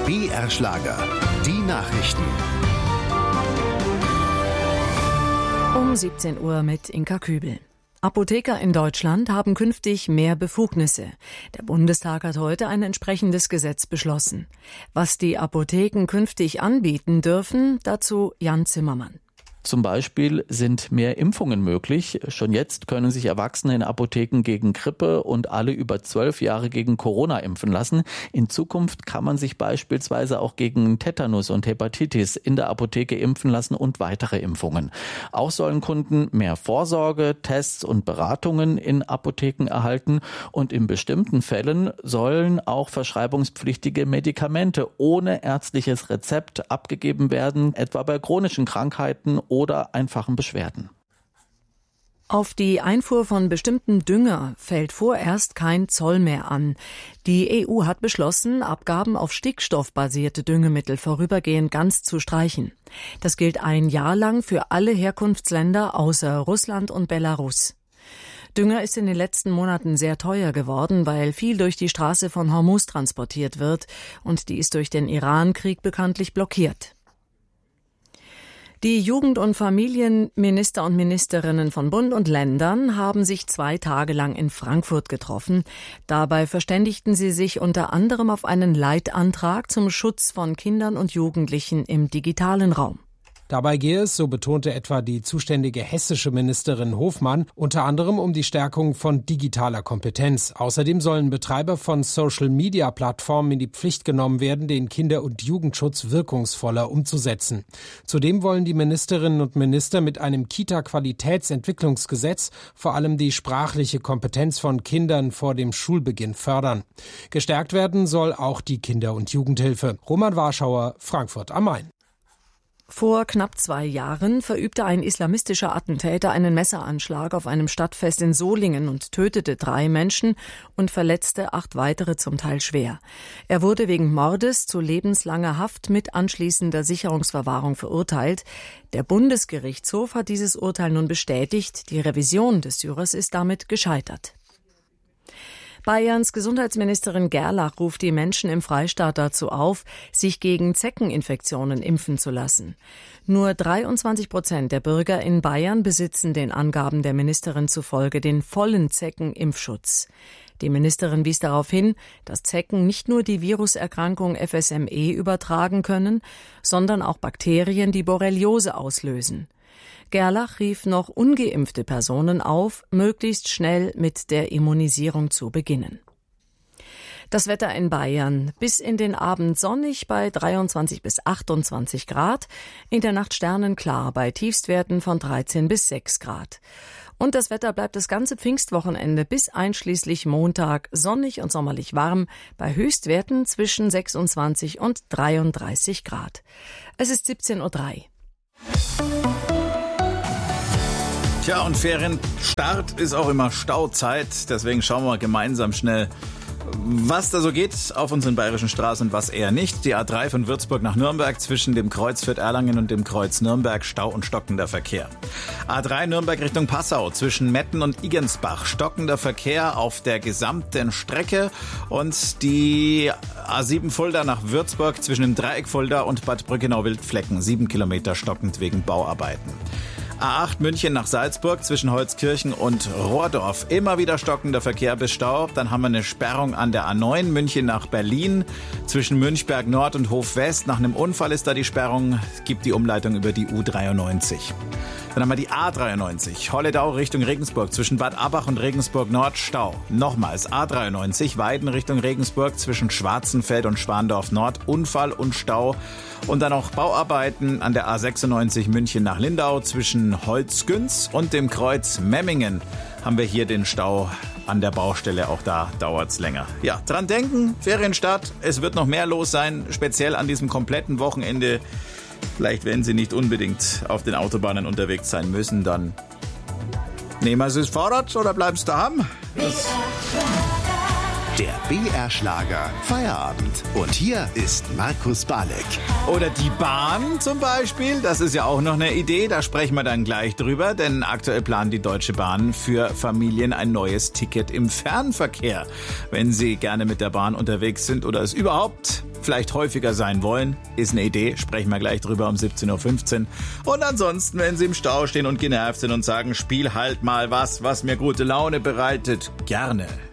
BR Schlager. Die Nachrichten. Um 17 Uhr mit Inka Kübel. Apotheker in Deutschland haben künftig mehr Befugnisse. Der Bundestag hat heute ein entsprechendes Gesetz beschlossen. Was die Apotheken künftig anbieten dürfen, dazu Jan Zimmermann. Zum Beispiel sind mehr Impfungen möglich. Schon jetzt können sich Erwachsene in Apotheken gegen Grippe und alle über 12 Jahre gegen Corona impfen lassen. In Zukunft kann man sich beispielsweise auch gegen Tetanus und Hepatitis in der Apotheke impfen lassen und weitere Impfungen. Auch sollen Kunden mehr Vorsorge, Tests und Beratungen in Apotheken erhalten. Und in bestimmten Fällen sollen auch verschreibungspflichtige Medikamente ohne ärztliches Rezept abgegeben werden, etwa bei chronischen Krankheiten oder einfachen Beschwerden. Auf die Einfuhr von bestimmtem Dünger fällt vorerst kein Zoll mehr an. Die EU hat beschlossen, Abgaben auf stickstoffbasierte Düngemittel vorübergehend ganz zu streichen. Das gilt ein Jahr lang für alle Herkunftsländer außer Russland und Belarus. Dünger ist in den letzten Monaten sehr teuer geworden, weil viel durch die Straße von Hormuz transportiert wird und die ist durch den Iran-Krieg bekanntlich blockiert. Die Jugend- und Familienminister und Ministerinnen von Bund und Ländern haben sich 2 Tage lang in Frankfurt getroffen. Dabei verständigten sie sich unter anderem auf einen Leitantrag zum Schutz von Kindern und Jugendlichen im digitalen Raum. Dabei gehe es, so betonte etwa die zuständige hessische Ministerin Hofmann, unter anderem um die Stärkung von digitaler Kompetenz. Außerdem sollen Betreiber von Social-Media-Plattformen in die Pflicht genommen werden, den Kinder- und Jugendschutz wirkungsvoller umzusetzen. Zudem wollen die Ministerinnen und Minister mit einem Kita-Qualitätsentwicklungsgesetz vor allem die sprachliche Kompetenz von Kindern vor dem Schulbeginn fördern. Gestärkt werden soll auch die Kinder- und Jugendhilfe. Roman Warschauer, Frankfurt am Main. Vor knapp 2 Jahren verübte ein islamistischer Attentäter einen Messeranschlag auf einem Stadtfest in Solingen und tötete 3 Menschen und verletzte 8 weitere zum Teil schwer. Er wurde wegen Mordes zu lebenslanger Haft mit anschließender Sicherungsverwahrung verurteilt. Der Bundesgerichtshof hat dieses Urteil nun bestätigt. Die Revision des Syrers ist damit gescheitert. Bayerns Gesundheitsministerin Gerlach ruft die Menschen im Freistaat dazu auf, sich gegen Zeckeninfektionen impfen zu lassen. Nur 23% der Bürger in Bayern besitzen den Angaben der Ministerin zufolge den vollen Zeckenimpfschutz. Die Ministerin wies darauf hin, dass Zecken nicht nur die Viruserkrankung FSME übertragen können, sondern auch Bakterien, die Borreliose auslösen. Gerlach rief noch ungeimpfte Personen auf, möglichst schnell mit der Immunisierung zu beginnen. Das Wetter in Bayern: bis in den Abend sonnig bei 23 bis 28 Grad, in der Nacht sternenklar bei Tiefstwerten von 13 bis 6 Grad. Und das Wetter bleibt das ganze Pfingstwochenende bis einschließlich Montag sonnig und sommerlich warm, bei Höchstwerten zwischen 26 und 33 Grad. Es ist 17:03 Uhr. Tja, und Ferienstart ist auch immer Stauzeit. Deswegen schauen wir gemeinsam schnell, was da so geht auf unseren bayerischen Straßen und was eher nicht. Die A3 von Würzburg nach Nürnberg zwischen dem Kreuz Fürth-Erlangen und dem Kreuz Nürnberg, Stau und stockender Verkehr. A3 Nürnberg Richtung Passau zwischen Metten und Igensbach, stockender Verkehr auf der gesamten Strecke. Und die A7 Fulda nach Würzburg zwischen dem Dreieck Fulda und Bad Brückenau-Wildflecken, 7 Kilometer stockend wegen Bauarbeiten. A8 München nach Salzburg zwischen Holzkirchen und Rohrdorf. Immer wieder stockender Verkehr bis Stau. Dann haben wir eine Sperrung an der A9 München nach Berlin zwischen Münchberg Nord und Hof West. Nach einem Unfall ist da die Sperrung. Gibt die Umleitung über die U93. Dann haben wir die A93 Holledau Richtung Regensburg zwischen Bad Abbach und Regensburg Nord, Stau. Nochmals A93 Weiden Richtung Regensburg zwischen Schwarzenfeld und Schwandorf Nord, Unfall und Stau. Und dann auch Bauarbeiten an der A96 München nach Lindau zwischen Holzgünz und dem Kreuz Memmingen haben wir hier den Stau an der Baustelle. Auch da dauert's länger. Ja, dran denken, Ferienstart. Es wird noch mehr los sein, speziell an diesem kompletten Wochenende. Vielleicht, wenn Sie nicht unbedingt auf den Autobahnen unterwegs sein müssen, dann nehmen Sie das Fahrrad oder bleiben Sie daheim. Der BR Schlager Feierabend. Und hier ist Markus Balek. Oder die Bahn zum Beispiel, das ist ja auch noch eine Idee, da sprechen wir dann gleich drüber, denn aktuell plant die Deutsche Bahn für Familien ein neues Ticket im Fernverkehr. Wenn Sie gerne mit der Bahn unterwegs sind oder es überhaupt vielleicht häufiger sein wollen, ist eine Idee. Sprechen wir gleich drüber um 17.15 Uhr. Und ansonsten, wenn Sie im Stau stehen und genervt sind und sagen, spiel halt mal was mir gute Laune bereitet, gerne.